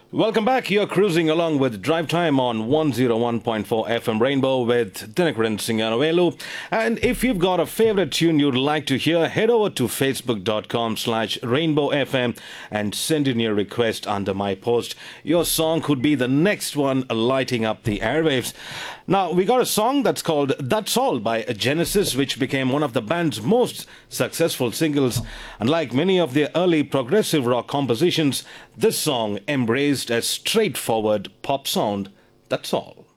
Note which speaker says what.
Speaker 1: Welcome back. You're cruising along with Drive Time on 101.4 FM Rainbow with Dinakaran Singanavelu. And if you've got a favorite tune you'd like to hear, head over to facebook.com/Rainbow FM and send in your request under my post. Your song could be the next one lighting up the airwaves. Now, we got a song that's called That's All by Genesis, which became one of the band's most successful singles. And like many of their early progressive rock compositions, this song embraced a straightforward pop sound. That's all.